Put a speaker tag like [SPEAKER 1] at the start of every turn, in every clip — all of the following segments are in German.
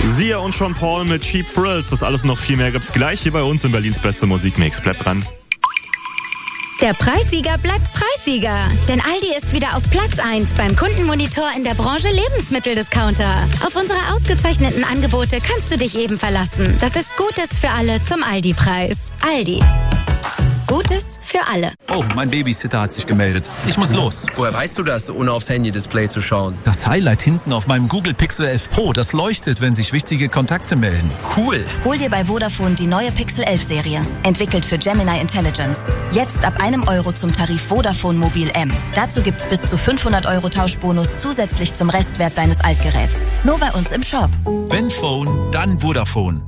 [SPEAKER 1] Sia und Sean Paul mit Cheap Thrills. Das alles noch viel mehr gibt's gleich hier bei uns in Berlins beste Musikmix. Bleibt dran.
[SPEAKER 2] Der Preissieger bleibt Preissieger. Denn Aldi ist wieder auf Platz 1 beim Kundenmonitor in der Branche Lebensmitteldiscounter. Auf unsere ausgezeichneten Angebote kannst du dich eben verlassen. Das ist Gutes für alle zum Aldi-Preis. Aldi. Gutes für alle.
[SPEAKER 3] Oh, mein Babysitter hat sich gemeldet. Ich muss los.
[SPEAKER 4] Woher weißt du das, ohne aufs Handy-Display zu schauen?
[SPEAKER 3] Das Highlight hinten auf meinem Google Pixel 11 Pro, das leuchtet, wenn sich wichtige Kontakte melden.
[SPEAKER 4] Cool.
[SPEAKER 5] Hol dir bei Vodafone die neue Pixel 11 Serie. Entwickelt für Gemini Intelligence. Jetzt ab €1 zum Tarif Vodafone Mobil M. Dazu gibt's bis zu 500 € Tauschbonus zusätzlich zum Restwert deines Altgeräts. Nur bei uns im Shop.
[SPEAKER 3] Wenn Phone, dann Vodafone.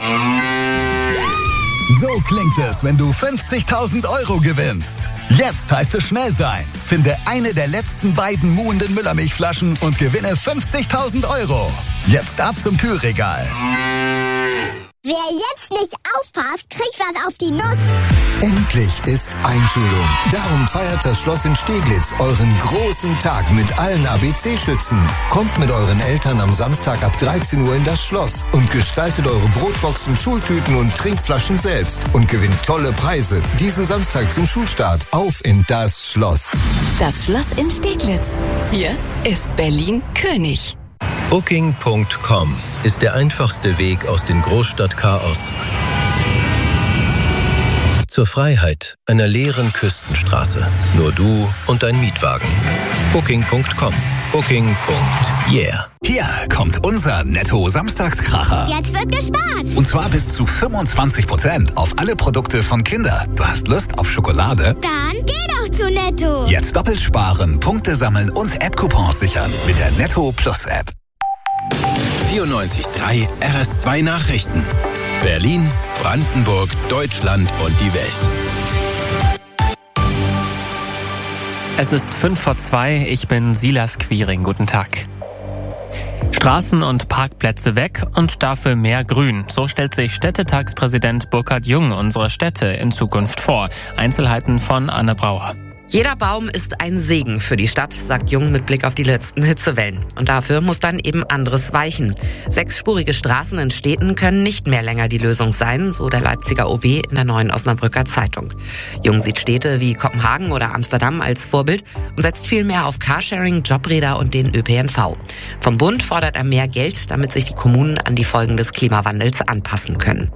[SPEAKER 6] So klingt es, wenn du 50.000 € gewinnst. Jetzt heißt es schnell sein. Finde eine der letzten beiden muhenden Müllermilchflaschen und gewinne 50.000 €. Jetzt ab zum Kühlregal.
[SPEAKER 7] Wer jetzt nicht aufpasst, kriegt was auf die Nuss.
[SPEAKER 8] Endlich ist Einschulung. Darum feiert das Schloss in Steglitz euren großen Tag mit allen ABC-Schützen. Kommt mit euren Eltern am Samstag ab 13 Uhr in das Schloss und gestaltet eure Brotboxen, Schultüten und Trinkflaschen selbst und gewinnt tolle Preise. Diesen Samstag zum Schulstart. Auf in das Schloss.
[SPEAKER 5] Das Schloss in Steglitz. Hier ist Berlin König.
[SPEAKER 8] Booking.com ist der einfachste Weg aus dem Großstadtchaos zur Freiheit einer leeren Küstenstraße. Nur du und dein Mietwagen. Booking.com. Booking.yeah.
[SPEAKER 9] Hier kommt unser Netto-Samstagskracher.
[SPEAKER 7] Jetzt wird gespart.
[SPEAKER 9] Und zwar bis zu 25% auf alle Produkte von Kinder. Du hast Lust auf Schokolade?
[SPEAKER 7] Dann geh doch zu Netto.
[SPEAKER 9] Jetzt doppelt sparen, Punkte sammeln und App-Coupons sichern mit der Netto Plus App.
[SPEAKER 4] 94.3 RS2 Nachrichten. Berlin, Brandenburg, Deutschland und die Welt.
[SPEAKER 10] Es ist 1:05. Ich bin Silas Quiring. Guten Tag. Straßen und Parkplätze weg und dafür mehr Grün. So stellt sich Städtetagspräsident Burkhard Jung unsere Städte in Zukunft vor. Einzelheiten von Anne Brauer.
[SPEAKER 11] Jeder Baum ist ein Segen für die Stadt, sagt Jung mit Blick auf die letzten Hitzewellen. Und dafür muss dann eben anderes weichen. 6-spurige Straßen in Städten können nicht mehr länger die Lösung sein, so der Leipziger OB in der Neuen Osnabrücker Zeitung. Jung sieht Städte wie Kopenhagen oder Amsterdam als Vorbild und setzt viel mehr auf Carsharing, Jobräder und den ÖPNV. Vom Bund fordert er mehr Geld, damit sich die Kommunen an die Folgen des Klimawandels anpassen können.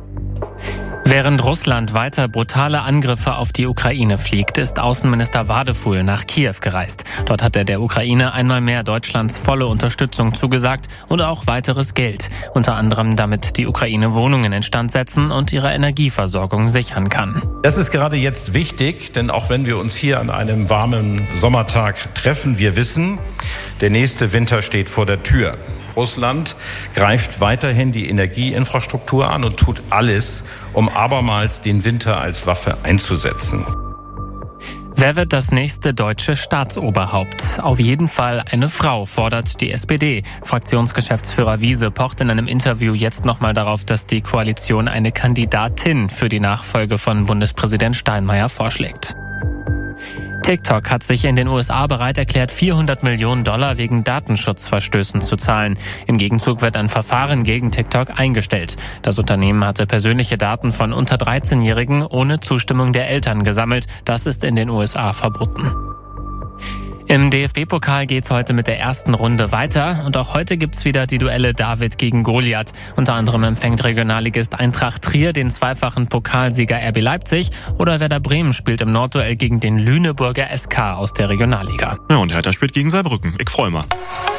[SPEAKER 10] Während Russland weiter brutale Angriffe auf die Ukraine fliegt, ist Außenminister Wadefuhl nach Kiew gereist. Dort hat er der Ukraine einmal mehr Deutschlands volle Unterstützung zugesagt und auch weiteres Geld. Unter anderem, damit die Ukraine Wohnungen instand setzen und ihre Energieversorgung sichern kann.
[SPEAKER 12] Das ist gerade jetzt wichtig, denn auch wenn wir uns hier an einem warmen Sommertag treffen, wir wissen, der nächste Winter steht vor der Tür. Russland greift weiterhin die Energieinfrastruktur an und tut alles, um abermals den Winter als Waffe einzusetzen.
[SPEAKER 10] Wer wird das nächste deutsche Staatsoberhaupt? Auf jeden Fall eine Frau, fordert die SPD. Fraktionsgeschäftsführer Wiese pocht in einem Interview jetzt nochmal darauf, dass die Koalition eine Kandidatin für die Nachfolge von Bundespräsident Steinmeier vorschlägt. TikTok hat sich in den USA bereit erklärt, $400 Millionen wegen Datenschutzverstößen zu zahlen. Im Gegenzug wird ein Verfahren gegen TikTok eingestellt. Das Unternehmen hatte persönliche Daten von unter 13-Jährigen ohne Zustimmung der Eltern gesammelt. Das ist in den USA verboten. Im DFB-Pokal geht's heute mit der ersten Runde weiter und auch heute gibt's wieder die Duelle David gegen Goliath. Unter anderem empfängt Regionalligist Eintracht Trier den zweifachen Pokalsieger RB Leipzig oder Werder Bremen spielt im Nordduell gegen den Lüneburger SK aus der Regionalliga.
[SPEAKER 1] Ja, und Hertha spielt gegen Saarbrücken. Ich freue mich.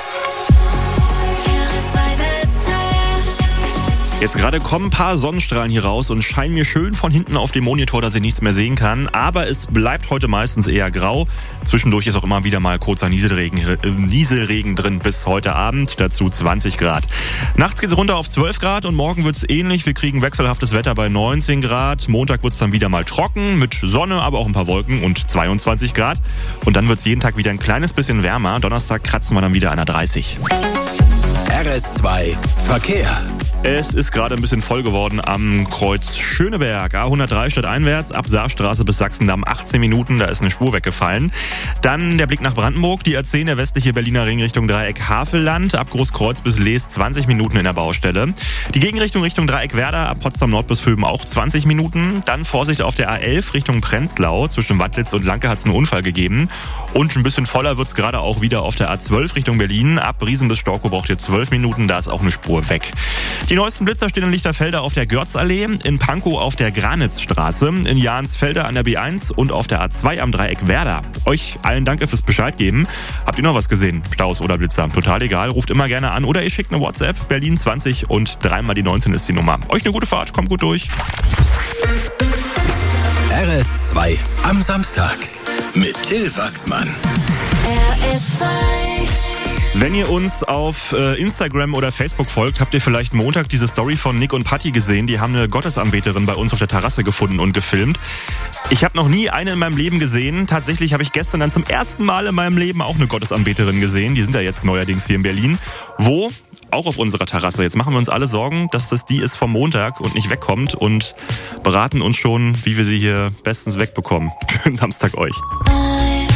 [SPEAKER 1] Jetzt gerade kommen ein paar Sonnenstrahlen hier raus und scheinen mir schön von hinten auf dem Monitor, dass ich nichts mehr sehen kann. Aber es bleibt heute meistens eher grau. Zwischendurch ist auch immer wieder mal kurzer Nieselregen drin bis heute Abend. Dazu 20 Grad. Nachts geht's runter auf 12 Grad und morgen wird's ähnlich. Wir kriegen wechselhaftes Wetter bei 19 Grad. Montag wird's dann wieder mal trocken mit Sonne, aber auch ein paar Wolken und 22 Grad. Und dann wird's jeden Tag wieder ein kleines bisschen wärmer. Donnerstag kratzen wir dann wieder an der 30.
[SPEAKER 4] RS2 Verkehr.
[SPEAKER 1] Es ist gerade ein bisschen voll geworden am Kreuz Schöneberg. A103 stadteinwärts, ab Saarstraße bis Sachsendamm 18 Minuten, da ist eine Spur weggefallen. Dann der Blick nach Brandenburg, die A10, der westliche Berliner Ring Richtung Dreieck Havelland, ab Großkreuz bis Lees 20 Minuten in der Baustelle. Die Gegenrichtung Richtung Dreieck Werder, ab Potsdam Nord bis Vöben auch 20 Minuten. Dann Vorsicht auf der A11 Richtung Prenzlau, zwischen Wadlitz und Lanke hat es einen Unfall gegeben. Und ein bisschen voller wird es gerade auch wieder auf der A12 Richtung Berlin. Ab Riesen bis Storkow braucht ihr 12 Minuten, da ist auch eine Spur weg. Die neuesten Blitzer stehen in Lichterfelde auf der Görzallee, in Pankow auf der Granitzstraße, in Jahnsfelde an der B1 und auf der A2 am Dreieck Werder. Euch allen danke fürs Bescheid geben. Habt ihr noch was gesehen? Staus oder Blitzer? Total egal, ruft immer gerne an oder ihr schickt eine WhatsApp. Berlin 20 und 3 die 19 ist die Nummer. Euch eine gute Fahrt, kommt gut durch.
[SPEAKER 9] RS2 am Samstag mit Till Wachsmann.
[SPEAKER 2] RS2.
[SPEAKER 1] Wenn ihr uns auf Instagram oder Facebook folgt, habt ihr vielleicht Montag diese Story von Nick und Patti gesehen. Die haben eine Gottesanbeterin bei uns auf der Terrasse gefunden und gefilmt. Ich habe noch nie eine in meinem Leben gesehen. Tatsächlich habe ich gestern dann zum ersten Mal in meinem Leben auch eine Gottesanbeterin gesehen. Die sind ja jetzt neuerdings hier in Berlin. Wo? Auch auf unserer Terrasse. Jetzt machen wir uns alle Sorgen, dass das die ist vom Montag und nicht wegkommt und beraten uns schon, wie wir sie hier bestens wegbekommen. Schönen Samstag euch.